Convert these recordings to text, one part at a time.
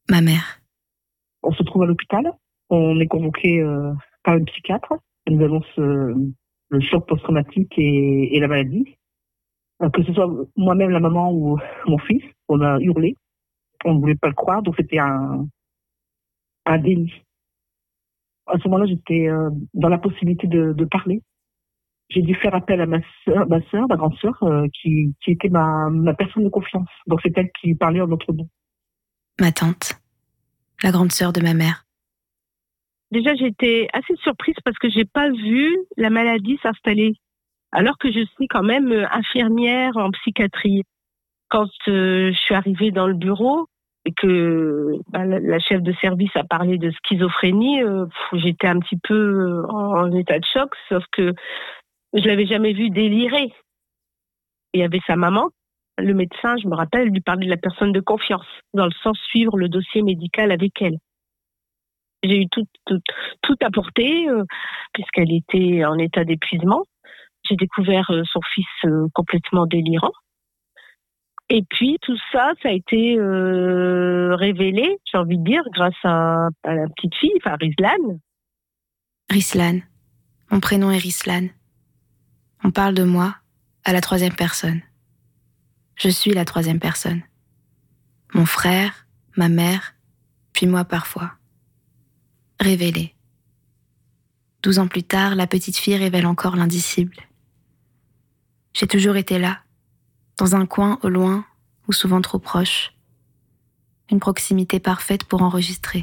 Ma mère. On se trouve à l'hôpital. On est convoqué par une psychiatre. Elle nous annonce le choc post-traumatique et la maladie. Que ce soit moi-même, la maman ou mon fils, on a hurlé. On ne voulait pas le croire, donc c'était un déni. À ce moment-là, j'étais dans la possibilité de parler. J'ai dû faire appel à ma grande sœur, qui était ma personne de confiance. Donc c'est elle qui parlait en notre nom. Ma tante, la grande sœur de ma mère. Déjà, j'étais assez surprise parce que j'ai pas vu la maladie s'installer, alors que je suis quand même infirmière en psychiatrie. Quand je suis arrivée dans le bureau et que la chef de service a parlé de schizophrénie, j'étais un petit peu en état de choc, sauf que je l'avais jamais vu délirer. Il y avait sa maman, le médecin, je me rappelle, lui parlait de la personne de confiance, dans le sens suivre le dossier médical avec elle. J'ai eu tout apporté, puisqu'elle était en état d'épuisement. J'ai découvert son fils complètement délirant. Et puis tout ça a été révélé, j'ai envie de dire, grâce à la petite fille, enfin Rislan. Rislan. Mon prénom est Rislan. On parle de moi à la 3e personne. Je suis la 3e personne. Mon frère, ma mère, puis moi parfois. Révélé. 12 ans plus tard, la petite fille révèle encore l'indicible. J'ai toujours été là, dans un coin au loin ou souvent trop proche. Une proximité parfaite pour enregistrer.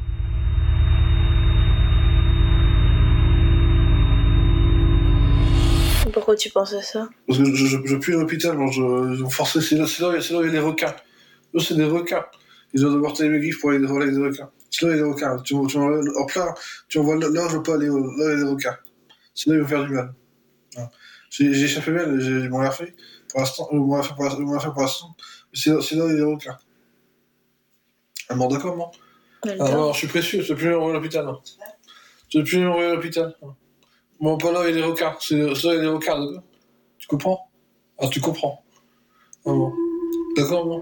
Pourquoi tu penses à ça? Parce que je pue à l'hôpital, ils ont forcé, c'est là où il y a des requins. Eux, c'est des requins. Ils ont devoir tailler mes griffes pour aller avec des requins. C'est là où il y a des requins. Tu vois là, je veux pas aller, là il y a des requins. C'est là où ils vont faire du mal. Voilà. J'ai échappé mal, ils m'ont rien fait. Pour l'instant, ils m'ont rien fait pour l'instant. Mais c'est là où il y a des requins. Ah bon, d'accord, non? Alors, je suis précieux, je ne peux plus m'envoyer à l'hôpital. Je ne peux plus m'envoyer à l'hôpital. Bon, pas là, il y a des requins. C'est là, il y a des requins, d'accord? Tu comprends? Ah, tu comprends. Ah bon. D'accord, bon.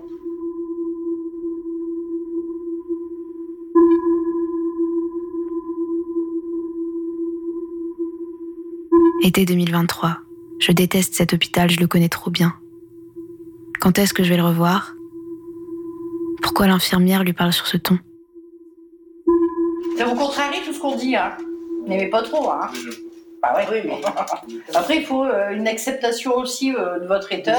Été 2023. Je déteste cet hôpital, je le connais trop bien. Quand est-ce que je vais le revoir? Pourquoi l'infirmière lui parle sur ce ton? Ça vous contrarie tout ce qu'on dit, hein? N'aimez pas trop, hein? Bah ouais. Oui, mais... Après, il faut une acceptation aussi de votre état.